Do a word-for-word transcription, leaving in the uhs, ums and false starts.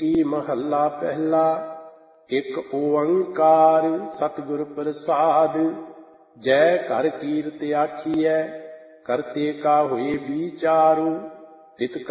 ਕੀ ਮਹੱਲਾ ਪਹਿਲਾ। ਇੱਕ ਓੰਕਾਰ ਸਤਿਗੁਰ ਪ੍ਰਸਾਦ। ਜੈ ਘਰ ਕੀਰਤ ਆਖੀਐ, ਕਰਤੇ ਕਾ ਹੋਏ ਵਿਚਾਰੂ। ਤਿਤ